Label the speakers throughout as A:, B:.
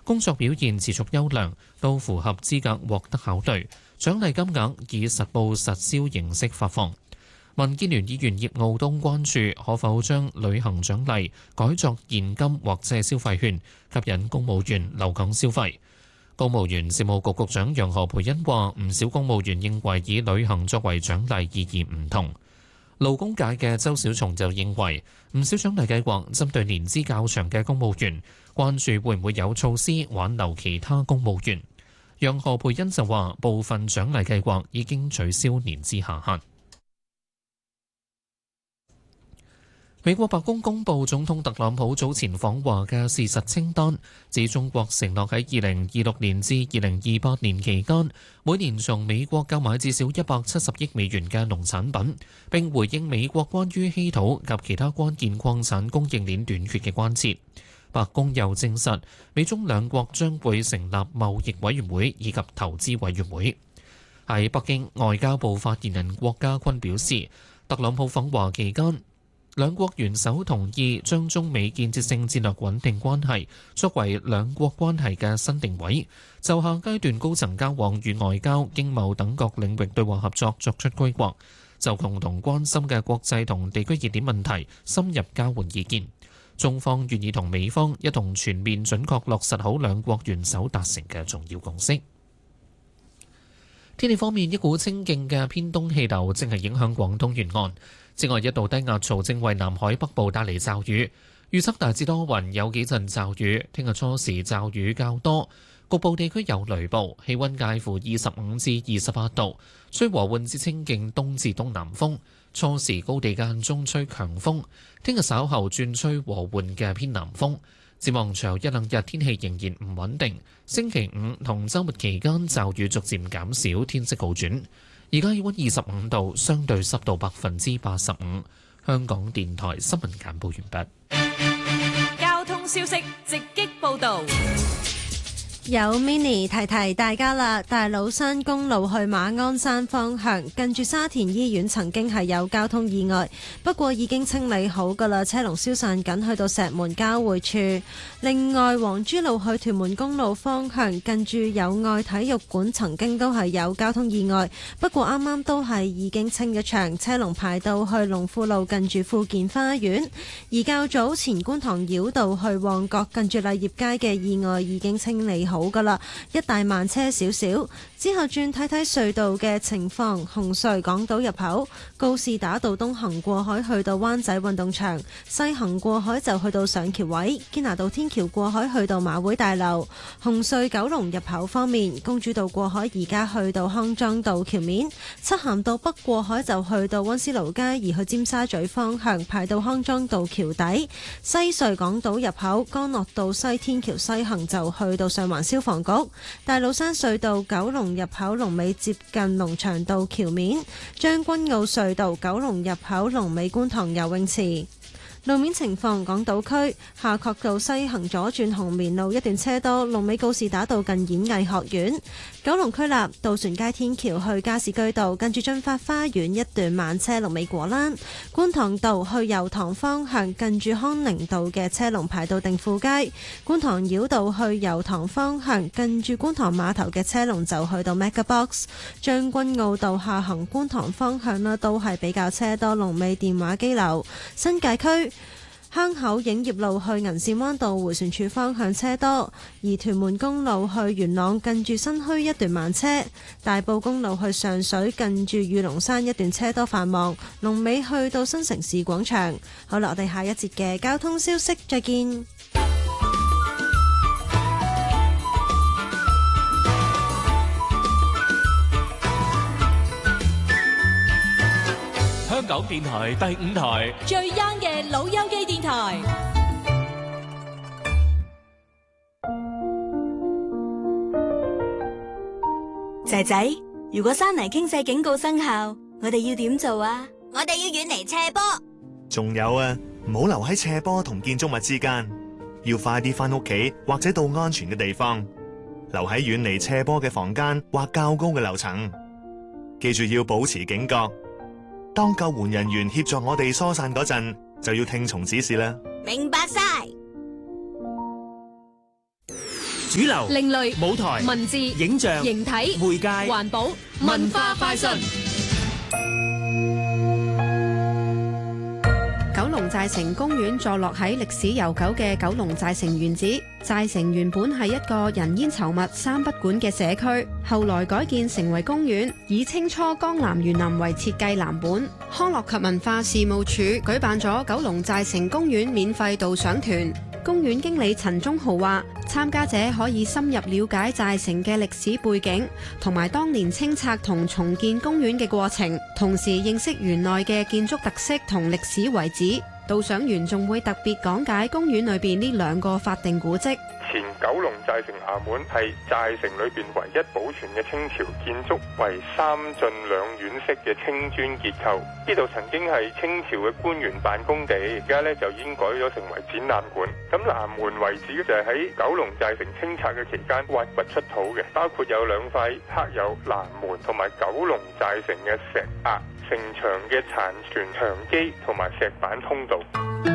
A: 工作表現持續優良，都符合資格獲得考慮。獎勵金額以實報實銷形式發放。民建聯議員葉傲東關注可否將旅行獎勵改作現金或者消費券，吸引公務員留港消費。公務員事務局局長楊何蓓茵話：唔少公務員認為以旅行作為獎勵意義唔同。勞工界嘅周小松就認為，唔少獎勵計劃針對年資較長嘅公務員，關注會唔會有措施挽留其他公務員。楊何蓓茵就話：部分獎勵計劃已經取消年資下限。美國白宮公布總統特朗普早前訪華嘅事實清單，指中國承諾喺2026年至2028年期間，每年從美國購買至少170億美元嘅農產品，並回應美國關於稀土及其他關鍵礦產供應鏈短缺嘅關切。白宮又證實，美中兩國將會成立貿易委員會以及投資委員會。喺北京，外交部發言人郭家坤表示，特朗普訪華期間，兩國元首同意將中美建設性戰略穩定關係作為兩國關係嘅新定位，就下階段高層交往與外交、經貿等各領域對話合作作出規劃，就共同關心嘅國際同地區熱點問題深入交換意見。中方願意同美方一同全面準確落實好兩國元首達成嘅重要共識。天氣方面，一股清勁嘅偏東氣流正係影響廣東沿岸。此外，一道低壓槽正為南海北部帶嚟驟雨，預測大致多雲，有幾陣驟雨。聽日初時驟雨較多，局部地區有雷暴，氣溫介乎25至28度，吹和緩至清勁東至東南風。初時高地間中吹強風，聽日稍後轉吹和緩嘅偏南風。展望隨後一兩日天氣仍然唔穩定，星期五同週末期間驟雨逐漸減少，天色好轉。而家氣溫25度，相對濕度85%。香港電台新聞簡報完畢。
B: 交通消息直擊報導。
C: 有 Mini 提提大家啦，大老山公路去馬鞍山方向，近住沙田醫院曾經係有交通意外，不過已經清理好噶啦，車龍消散緊，去到石門交匯處。另外，黃珠路去屯門公路方向，近住友愛體育館曾經都係有交通意外，不過啱啱都係已經清咗場，車龍排到去龍富路近住富健花園。而較早前觀塘繞道去旺角近住勵業街嘅意外已經清理好噶啦，一帶慢車少少。之後轉睇睇隧道嘅情況，紅隧港島入口告士打道東行過海去到灣仔運動場，西行過海就去到上橋位，堅拿道天橋過海去到馬會大樓。紅隧九龍入口方面，公主道過海而家去到康莊道橋面，漆咸道北過海就去到溫思勞街，而去尖沙咀方向排到康莊道橋底。西隧港島入口干諾道西天橋西行就去到上環消防局。大老山隧道九龍入口龍尾接近龍翔道橋面，將軍澳隧道九龍入口龍尾觀塘游泳池。路面情況，港島區夏慤道西行左轉紅棉路一段車多，龍尾告士打道近演藝學院。九龍區立渡船街天橋去加士居道近住駿發花園一段慢車，龍尾果欄。觀塘道去油塘方向近住康寧道嘅車龍排到定富街。觀塘繞道去油塘方向近住觀塘碼頭嘅車龍就去到 MegaBox。將軍澳道下行觀塘方向呢都係比較車多，龍尾電話機樓。新界區坑口影業路去銀線灣道迴旋處方向車多，而屯門公路去元朗近住新墟一段慢車，大埔公路去上水近住御龍山一段車多繁忙，龍尾去到新城市廣場。好啦，我哋下一節嘅交通消息再見。
D: 香港電台第5台
B: 最 young 嘅老友記電台。
E: 仔仔，如果山泥傾瀉警告生效，我哋要點做啊？
F: 我哋要遠離斜坡。
G: 仲有啊，唔好留喺斜坡同建築物之間，要快啲返屋企或者到安全嘅地方，留喺遠離斜坡嘅房間或較高嘅樓層。記住要保持警覺。當救援人員協助我哋疏散嗰陣，就要聽從指示啦。
F: 明白晒。
D: 主流、
B: 另類
D: 舞台、
B: 文字、
D: 影像、
B: 形體、
D: 媒介、
B: 環保、文化快訊。
F: 九龍寨城公園坐落喺歷史悠久嘅九龍寨城原址。寨城原本係一個人煙稠密、三不管嘅社區，後來改建成為公園，以清初江南園林為設計藍本。康樂及文化事務署舉辦咗九龍寨城公園免費導賞團。公園經理陳忠豪話，參加者可以深入了解寨城嘅歷史背景，同埋當年清拆同重建公園嘅過程，同時認識園內嘅建築特色同歷史遺址。導賞員仲會特別講解公園裏邊呢兩個法定古蹟。
H: 前九龍寨城衙門係寨城裏邊唯一保存嘅清朝建築，為三進兩院式嘅青磚結構。呢度曾經係清朝嘅官員辦公地，而家咧就已經改咗成為展覽館。咁南門遺址就係喺九龍寨城清拆嘅期間挖掘出土嘅，包括有兩塊刻有南門同埋九龍寨城嘅石額、城牆嘅殘存牆基同埋石板通道。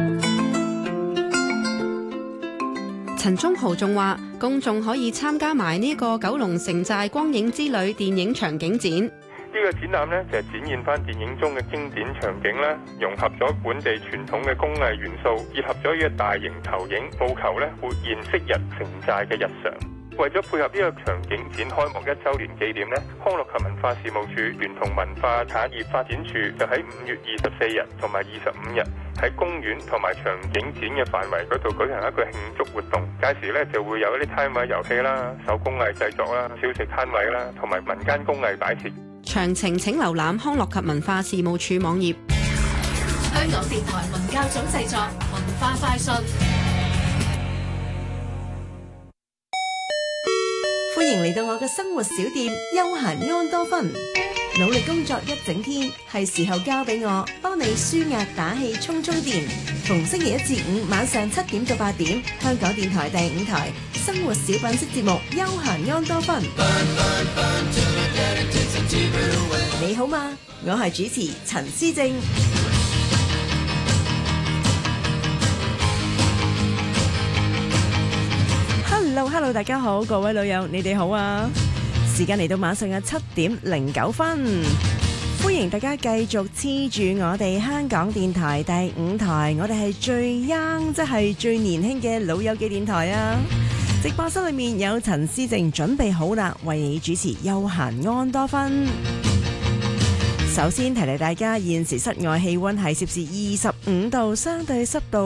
F: 陳忠豪仲話，公眾可以參加埋呢個九龍城寨光影之旅電影場景展。
H: 呢個展覽呢，就係展現翻電影中嘅經典場景啦，融合咗本地傳統嘅工藝元素，結合咗呢個大型投影，務求呢活現昔日城寨嘅日常。為咗配合呢個場景展開幕1週年紀念呢，康樂及文化事務署聯同文化產業發展處就喺5月24日同埋25日喺公園同埋場景展嘅範圍嗰度舉行一個慶祝活動。屆時呢就會有一啲攤位遊戲啦、手工藝製作啦、小食攤位啦，同埋民間工藝擺設。
F: 詳情請瀏覽康樂及文化事務署網頁。
B: 香港電台文教組製作，文化快訊。
I: 歡迎嚟到我嘅生活小店休閒安多芬。努力工作一整天，係時候交俾我幫你舒壓打氣充電。逢星期1至5晚上7點到8點，香港電台第5台生活小品式節目休閒安多芬。你好嗎？我係主持陳思正。Hello， 大家好，各位老友，你哋好啊！時間嚟到晚上嘅7點09分，歡迎大家繼續黐住我哋香港電台第5台，我哋係最 young， 即係最年輕嘅老友記電台啊！直播室裏面有陳思正準備好啦，為你主持休閒安多芬。首先提提大家，現時室外氣溫係攝氏25度，相對濕度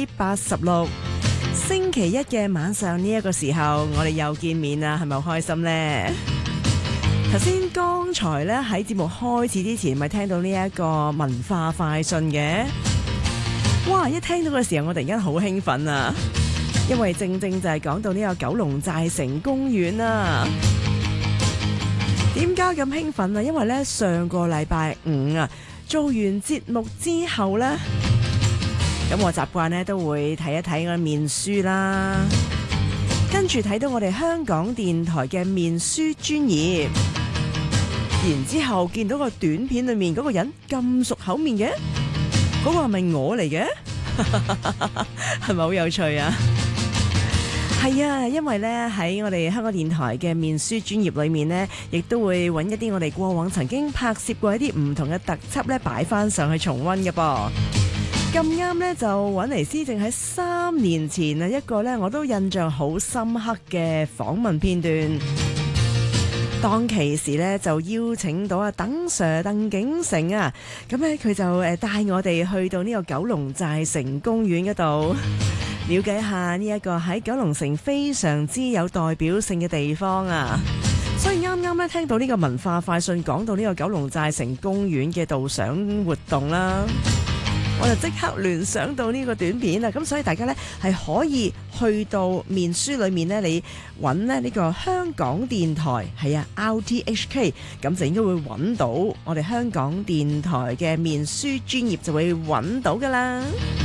I: 86%。星期一嘅晚上呢一個時候，我哋又見面啦，係咪好開心呢？剛才咧喺節目開始之前，咪聽到呢一個文化快訊嘅，哇！一聽到嘅時候，我突然間好興奮啊，因為正正就係講到呢個九龍寨城公園啊。點解咁興奮啊？因為咧上個禮拜5啊，做完節目之後咧。咁我習慣咧都會睇一睇我面書啦，跟住睇到我哋香港電台嘅面書專頁，然之後見到個短片裏面嗰個人咁熟口面嘅，嗰個係咪我嚟嘅？係咪好有趣啊？係啊，因為咧喺我哋香港電台嘅面書專頁裏面呢，亦都會揾一啲我哋過往曾經拍攝過一啲唔同嘅特輯咧，擺翻上去重溫嘅噃。咁啱咧，就揾嚟思正喺3年前啊，一個咧我都印象好深刻嘅訪問片段。當其時咧就邀請到鄧 Sir 鄧景成啊，咁咧佢就帶我哋去到呢個九龍寨城公園嗰度，了解下呢一個喺九龍城非常之有代表性嘅地方啊。所以啱啱咧聽到呢個文化快訊講到呢個九龍寨城公園嘅導賞活動啦，我就即刻聯想到呢個短片啦，咁所以大家呢係可以去到面書裏面呢，你揾呢個香港電台係啊 RTHK， 咁就應該會揾到我哋香港電台嘅面書專頁，就會揾到噶啦。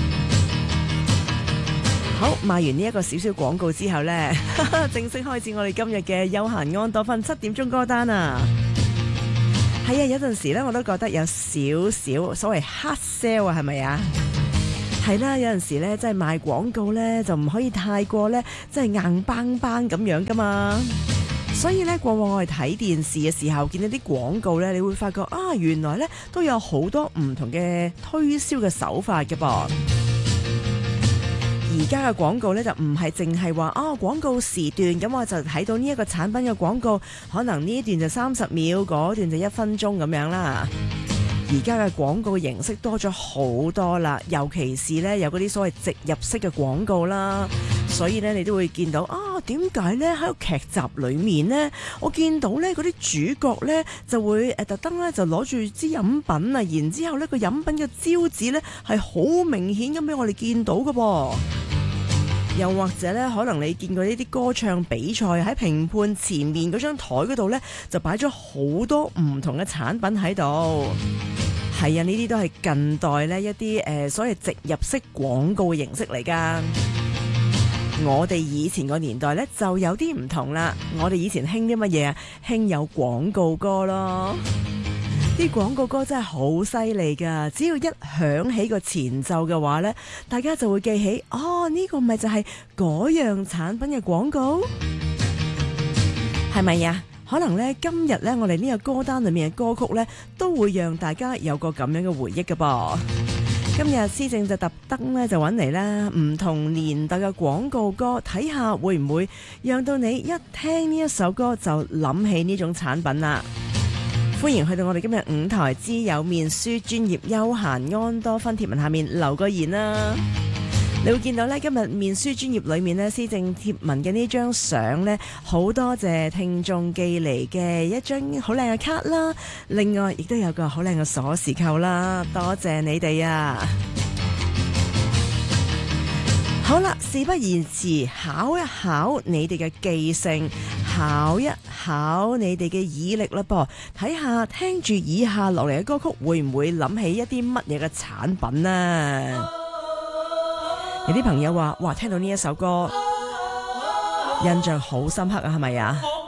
I: 好，賣完呢一個少少廣告之後呢，正式開始我哋今日嘅休閒安多芬7點鐘歌單啊！係啊，有陣時咧，我都覺得有少少所謂黑 sell 啊，係咪啊？ 係啦，有陣時咧，即係賣廣告咧，就唔可以太過咧，即係硬邦邦咁樣噶嘛。所以咧，過往我哋睇電視嘅時候，見到啲廣告咧，你會發覺啊，原來咧都有好多唔同嘅推銷嘅手法嘅噃。而家嘅廣告咧就唔係淨係話廣告時段，咁我就睇到呢一個產品嘅廣告，可能呢一段就30秒，嗰段就1分鐘咁樣啦。而家嘅廣告形式多咗好多啦，尤其是咧有嗰啲所謂植入式嘅廣告啦，所以咧你都會見到點解咧喺個劇集裏面呢，我見到咧嗰啲主角咧就會特登咧就攞住支飲品啊，然之後咧個飲品嘅招紙咧係好明顯咁俾我哋見到㗎噃。又或者咧，可能你見過呢啲歌唱比賽喺評判前面嗰張台嗰度咧，就擺咗好多唔同嘅產品喺度。係啊，呢啲都係近代咧一啲所謂植入式廣告嘅形式嚟㗎。我哋以前個年代咧就有啲唔同啦。我哋以前興啲乜嘢啊？興有廣告歌咯。啲廣告歌真係好犀利㗎，只要一響起個前奏嘅話呢，大家就會記起呢個咪就係嗰樣產品嘅廣告，係咪呀？可能呢，今日呢，我哋呢個歌單裏面嘅歌曲呢，都會讓大家有個咁樣嘅回憶㗎噃。今日施政就特登呢，就揾嚟啦，唔同年代嘅廣告歌，睇下會唔會讓到你一聽呢一首歌就諗起呢種產品啦。歡迎去到我哋今日5台之友面書專頁休閒安多芬貼文下面留個言啦。你會見到呢，今日面書專頁裏面呢，施政貼文嘅呢張相呢，好多謝聽眾寄嚟嘅一張好靚嘅卡啦，另外亦都有個好靚嘅鎖匙扣啦，多謝你哋啊！好啦，事不宜遲，考一考你哋嘅記性，考一考你哋嘅耳力啦噃，睇下聽住以下落嚟嘅歌曲會唔會諗起一啲乜嘢嘅產品啊？有啲朋友話，哇，聽到呢一首歌印象好深刻啊，係咪啊？